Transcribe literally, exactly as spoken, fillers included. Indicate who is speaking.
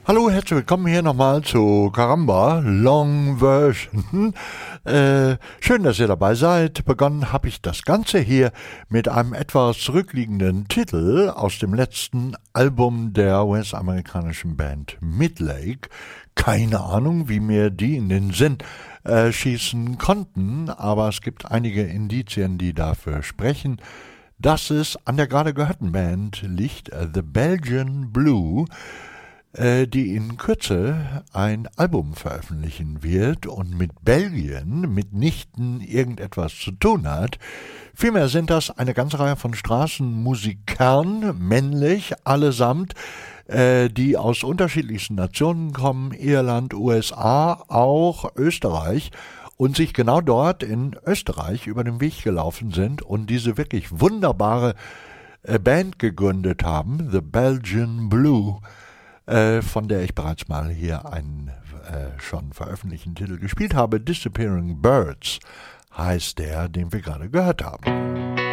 Speaker 1: Hallo, herzlich willkommen hier nochmal zu Caramba, Long Version. Äh, schön, dass ihr dabei seid. Begonnen habe ich das Ganze hier mit einem etwas zurückliegenden Titel aus dem letzten Album der U S-amerikanischen Band Midlake. Keine Ahnung, wie mir die in den Sinn äh, schießen konnten, aber es gibt einige Indizien, die dafür sprechen, dass es an der gerade gehörten Band liegt, The Belgian Blue, die in Kürze ein Album veröffentlichen wird und mit Belgien mitnichten irgendetwas zu tun hat. Vielmehr sind das eine ganze Reihe von Straßenmusikern, männlich allesamt, äh, die aus unterschiedlichsten Nationen kommen, Irland, U S A, auch Österreich, und sich genau dort in Österreich über den Weg gelaufen sind und diese wirklich wunderbare äh, Band gegründet haben, The Belgian Blue, Äh, von der ich bereits mal hier einen äh, schon veröffentlichten Titel gespielt habe. Disappearing Birds heißt der, den wir gerade gehört haben.